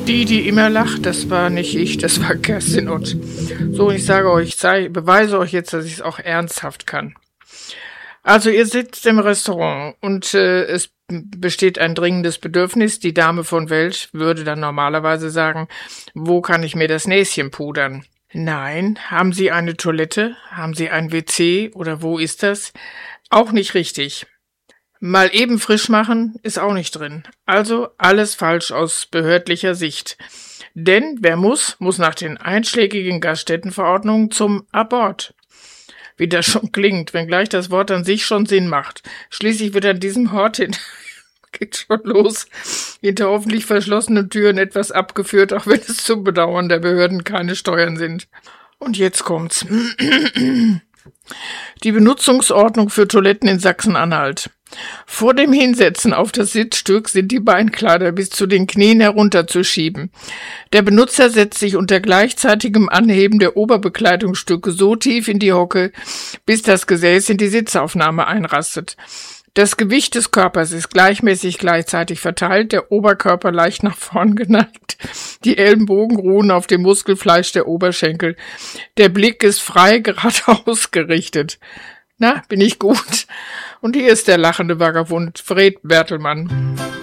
Die immer lacht, das war nicht ich, das war Kerstin Ott. So, und ich sage euch, beweise euch jetzt, dass ich es auch ernsthaft kann. Also ihr sitzt im Restaurant und es besteht ein dringendes Bedürfnis. Die Dame von Welt würde dann normalerweise sagen, wo kann ich mir das Näschen pudern? Nein, haben Sie eine Toilette? Haben Sie ein WC? Oder wo ist das? Auch nicht richtig. Mal eben frisch machen ist auch nicht drin. Also alles falsch aus behördlicher Sicht. Denn wer muss nach den einschlägigen Gaststättenverordnungen zum Abort. Wie das schon klingt, wenngleich das Wort an sich schon Sinn macht. Schließlich wird an diesem Ort geht schon los, hinter hoffentlich verschlossenen Türen etwas abgeführt, auch wenn es zum Bedauern der Behörden keine Steuern sind. Und jetzt kommt's. Die Benutzungsordnung für Toiletten in Sachsen-Anhalt. Vor dem Hinsetzen auf das Sitzstück sind die Beinkleider bis zu den Knien herunterzuschieben. Der Benutzer setzt sich unter gleichzeitigem Anheben der Oberbekleidungsstücke so tief in die Hocke, bis das Gesäß in die Sitzaufnahme einrastet. Das Gewicht des Körpers ist gleichmäßig gleichzeitig verteilt, der Oberkörper leicht nach vorn geneigt. Die Ellenbogen ruhen auf dem Muskelfleisch der Oberschenkel. Der Blick ist frei geradeaus gerichtet. Na, bin ich gut? Und hier ist der lachende Vagabund Fred Bertelmann.